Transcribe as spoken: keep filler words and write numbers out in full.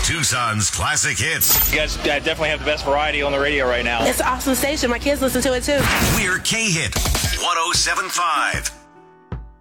Tucson's classic hits. You guys uh, definitely have the best variety on the radio right now. It's an awesome station. My kids listen to it too. We're K-Hit one oh seven point five.